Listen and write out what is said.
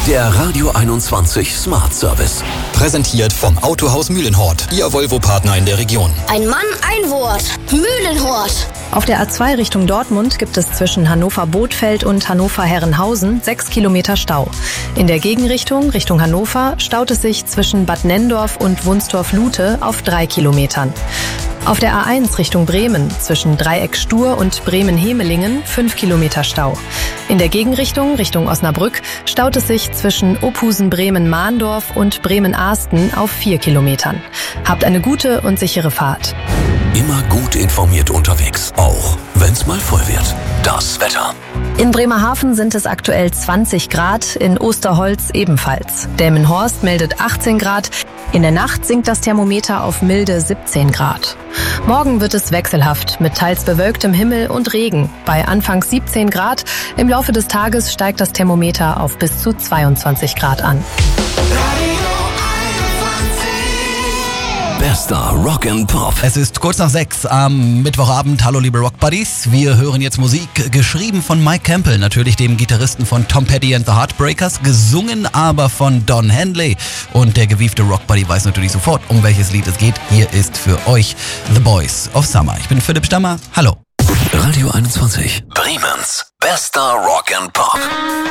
Der Radio 21 Smart Service. Präsentiert vom Autohaus Mühlenhort, Ihr Volvo-Partner in der Region. Ein Mann, ein Wort. Mühlenhort. Auf der A2 Richtung Dortmund gibt es zwischen Hannover-Bothfeld und Hannover-Herrenhausen 6 Kilometer Stau. In der Gegenrichtung, Richtung Hannover, staut es sich zwischen Bad Nenndorf und Wunstorf-Lute auf 3 Kilometern. Auf der A1 Richtung Bremen zwischen Dreieck Stur und Bremen-Hemelingen 5 Kilometer Stau. In der Gegenrichtung Richtung Osnabrück staut es sich zwischen Opusen-Bremen-Mahndorf und Bremen-Ahsten auf 4 Kilometern. Habt eine gute und sichere Fahrt. Immer gut informiert unterwegs, auch wenn's mal voll wird. Das Wetter. In Bremerhaven sind es aktuell 20 Grad, in Osterholz ebenfalls. Delmenhorst meldet 18 Grad. In der Nacht sinkt das Thermometer auf milde 17 Grad. Morgen wird es wechselhaft mit teils bewölktem Himmel und Regen. Bei anfangs 17 Grad. Im Laufe des Tages steigt das Thermometer auf bis zu 22 Grad an. Bester Rock and Pop. Es ist kurz nach 6 am Mittwochabend. Hallo liebe Rock Buddies. Wir hören jetzt Musik, geschrieben von Mike Campbell, natürlich dem Gitarristen von Tom Petty and the Heartbreakers, gesungen aber von Don Henley. Und der gewiefte Rock Buddy weiß natürlich sofort, um welches Lied es geht. Hier ist für euch The Boys of Summer. Ich bin Philipp Stammer. Hallo. Radio 21. Bremens bester Rock and Pop.